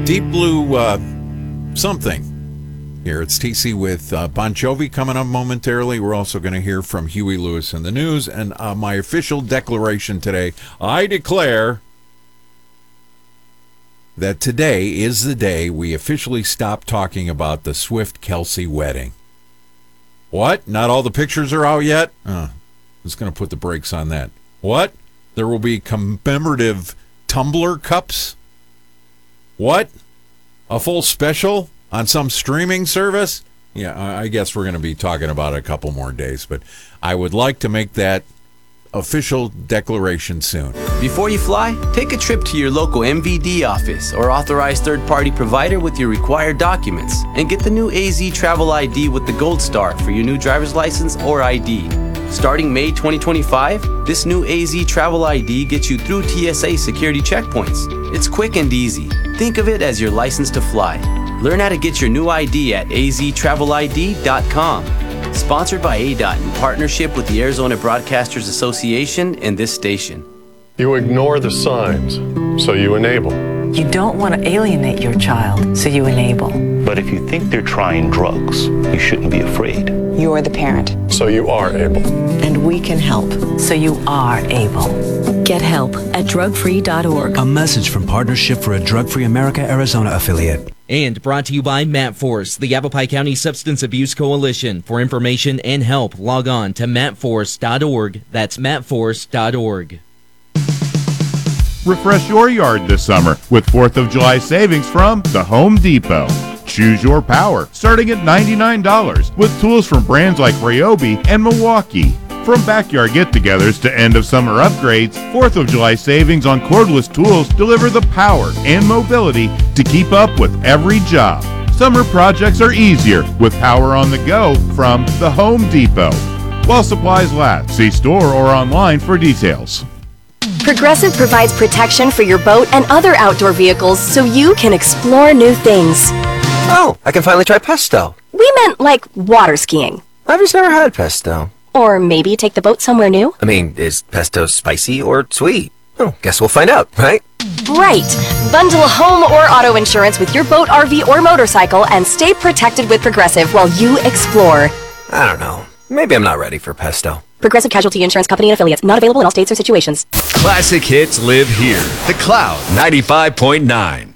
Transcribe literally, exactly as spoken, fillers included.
Deep Blue uh, something. Here, it's T C with uh, Bon Jovi coming up momentarily. We're also going to hear from Huey Lewis in the news. And uh, my official declaration today, I declare that today is the day we officially stop talking about the Swift-Kelsey wedding. What? Not all the pictures are out yet? Uh, I was going to put the brakes on that. What? There will be commemorative tumbler cups? What? A full special on some streaming service? Yeah, I guess we're going to be talking about it a couple more days, but I would like to make that official declaration soon. Before you fly, take a trip to your local M V D office or authorized third-party provider with your required documents and get the new A Z Travel I D with the Gold Star for your new driver's license or I D. Starting May twenty twenty-five, this new A Z Travel I D gets you through T S A security checkpoints. It's quick and easy. Think of it as your license to fly. Learn how to get your new I D at A Z travel I D dot com. Sponsored by A D O T in partnership with the Arizona Broadcasters Association and this station. You ignore the signs, so you enable. You don't want to alienate your child, so you enable. But if you think they're trying drugs, you shouldn't be afraid. You're the parent. So you are able. And we can help. So you are able. Get help at drug free dot org. A message from Partnership for a Drug-Free America Arizona affiliate. And brought to you by MatForce, the Yavapai County Substance Abuse Coalition. For information and help, log on to mat force dot org. That's mat force dot org. Refresh your yard this summer with fourth of July savings from the Home Depot. Choose your power, starting at ninety-nine dollars, with tools from brands like Ryobi and Milwaukee. From backyard get-togethers to end-of-summer upgrades, fourth of July savings on cordless tools deliver the power and mobility to keep up with every job. Summer projects are easier with power on the go from the Home Depot. While supplies last, see store or online for details. Progressive provides protection for your boat and other outdoor vehicles so you can explore new things. Oh, I can finally try pesto. We meant like water skiing. I've just never had pesto. Or maybe take the boat somewhere new. I mean, is pesto spicy or sweet? Oh, guess we'll find out, right? Right. Bundle home or auto insurance with your boat, R V, or motorcycle and stay protected with Progressive while you explore. I don't know. Maybe I'm not ready for pesto. Progressive Casualty Insurance Company and Affiliates. Not available in all states or situations. Classic hits live here. The Cloud ninety-five point nine.